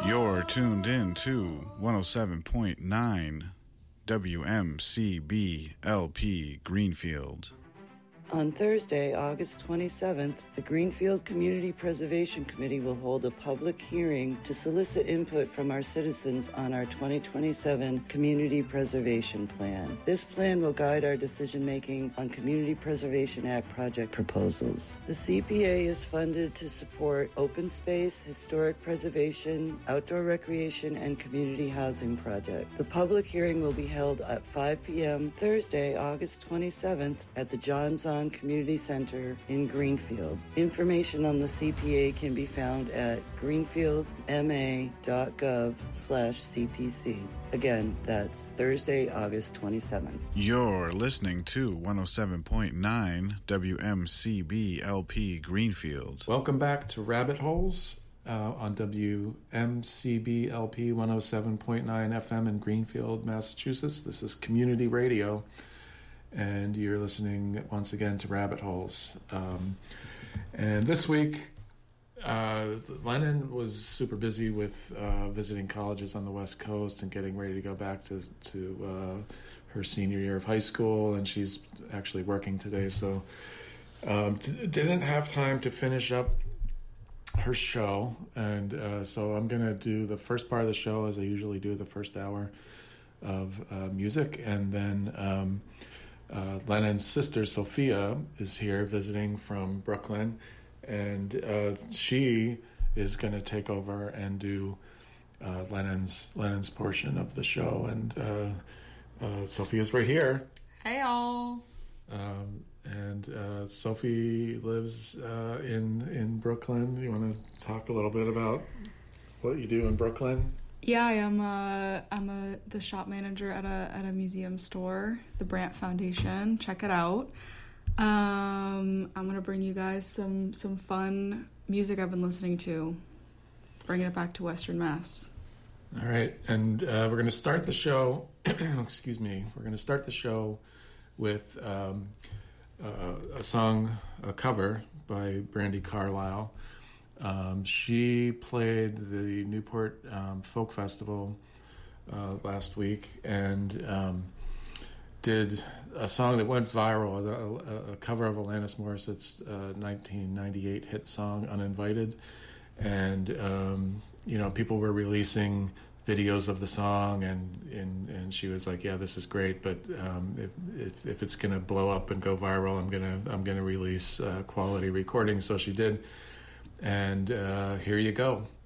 You're tuned in to 107.9 WMCB LP Greenfield. On Thursday, August 27th, the Greenfield Community Preservation Committee will hold a public hearing to solicit input from our citizens on our 2027 Community Preservation Plan. This plan will guide our decision-making on Community Preservation Act project proposals. The CPA is funded to support open space, historic preservation, outdoor recreation, and community housing projects. The public hearing will be held at 5 p.m. Thursday, August 27th at the John Zahn Community Center in Greenfield. Information on the CPA can be found at greenfieldma.gov/CPC. Again, that's Thursday, August 27th. You're listening to 107.9 WMCB LP Greenfield. Welcome back to Rabbit Holes on WMCB LP 107.9 FM in Greenfield, Massachusetts. This is community radio, and you're listening once again to Rabbit Holes. And this week, Lennon was super busy with visiting colleges on the West Coast and getting ready to go back to her senior year of high school, and she's actually working today, so didn't have time to finish up her show. And so I'm going to do the first part of the show as I usually do, the first hour of music, and then Lennon's sister Sophia is here visiting from Brooklyn, and she is going to take over and do Lennon's portion of the show. And Sophia's right here. Hey all. And Sophie lives in Brooklyn. You want to talk a little bit about what you do in Brooklyn? Yeah, I'm the shop manager at a museum store, the Brandt Foundation. Check it out. I'm gonna bring you guys some fun music I've been listening to, bringing it back to Western Mass. All right, and we're gonna start the show. Excuse me. We're gonna start the show with a song, a cover by Brandi Carlile. She played the Newport Folk Festival last week and did a song that went viral, a cover of Alanis Morissette's 1998 hit song "Uninvited," and people were releasing videos of the song, and she was like, "Yeah, this is great, but if it's gonna blow up and go viral, I'm gonna release quality recordings." So she did. And here you go.